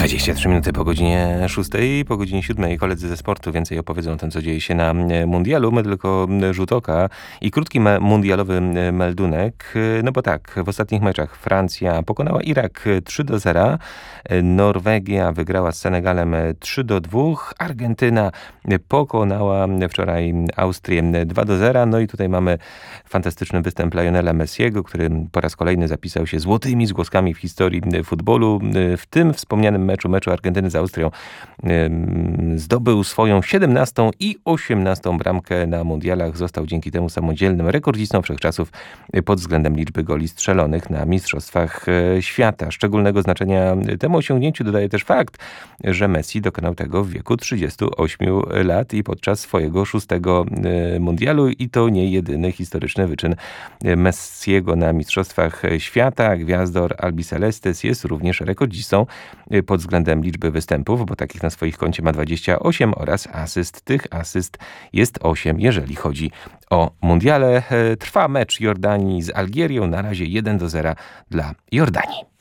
23 minuty po godzinie 6, po godzinie 7 koledzy ze sportu więcej opowiedzą o tym, co dzieje się na mundialu. My tylko rzut oka i krótki mundialowy meldunek. No bo tak, w ostatnich meczach Francja pokonała Irak 3-0, Norwegia wygrała z Senegalem 3-2, Argentyna pokonała wczoraj Austrię 2-0. No i tutaj mamy fantastyczny występ Lionela Messiego, który po raz kolejny zapisał się złotymi zgłoskami w historii futbolu. W tym wspomnianym meczu Argentyny z Austrią zdobył swoją 17. i 18. bramkę na mundialach. Został dzięki temu samodzielnym rekordzistą wszechczasów pod względem liczby goli strzelonych na Mistrzostwach Świata. Szczególnego znaczenia temu osiągnięciu dodaje też fakt, że Messi dokonał tego w wieku 38 lat i podczas swojego 6. mundialu i to nie jedyny historyczny wyczyn Messiego na Mistrzostwach Świata. Gwiazdor Albicelestes jest również rekordzistą pod względem liczby występów, bo takich na swoich koncie ma 28 oraz asyst. Tych asyst jest 8, jeżeli chodzi o mundiale. Trwa mecz Jordanii z Algierią. Na razie 1-0 dla Jordanii.